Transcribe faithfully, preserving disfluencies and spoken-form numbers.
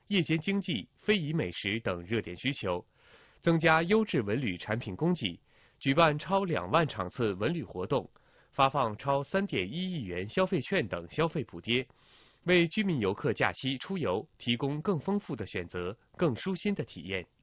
夜间经济、非遗美食等热点需求，增加优质文旅产品供给，举办超两万场次文旅活动，发放超三点一亿元消费券等消费补贴，为居民游客假期出游提供更丰富的选择、更舒心的体验。